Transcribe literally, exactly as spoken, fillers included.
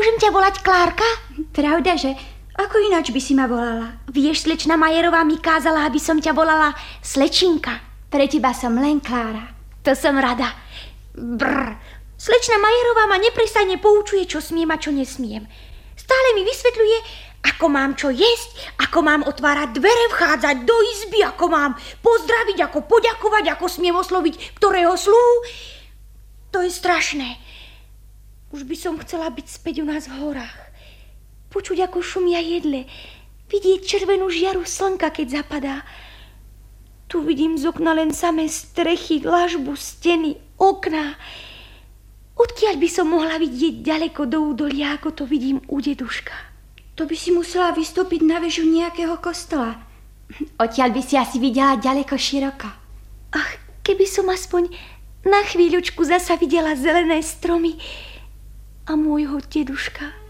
Môžem ťa volať Klárka? Pravda, že? Ako ináč by si ma volala? Vieš, slečna Majerová mi kázala, aby som ťa volala Slečinka. Pre teba som len Klára. To som rada. Brr. Slečna Majerová ma neprestajne poučuje, čo smiem a čo nesmiem. Stále mi vysvetľuje, ako mám čo jesť, ako mám otvárať dvere, vchádzať do izby, ako mám pozdraviť, ako poďakovať, ako smiem osloviť ktorého sluhu. To je strašné. Už by som chcela byť späť u nás v horách. Počuť, ako šumia jedle. Vidieť červenú žiaru slnka, keď zapadá. Tu vidím z okna len samé strechy, dlažbu, steny, okná. Odkiaľ by som mohla vidieť ďaleko do údolia, ako to vidím u deduška? To by si musela vystúpiť na väžu nejakého kostola. Odtiaľ by si asi videla ďaleko široko. Ach, keby som aspoň na chvíľučku zasa videla zelené stromy a môjho deduška.